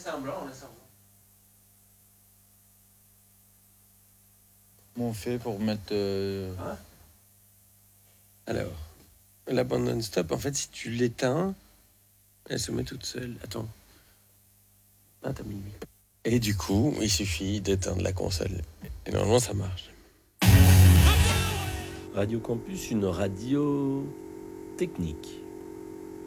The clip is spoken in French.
semblant, on laisse semblant. Comment on fait pour mettre... Alors, la bande non-stop, en fait, si tu l'éteins, elle se met toute seule. Attends. Ah, t'as mis lui. Et du coup, il suffit d'éteindre la console. Et normalement, ça marche. Radio Campus, une radio technique.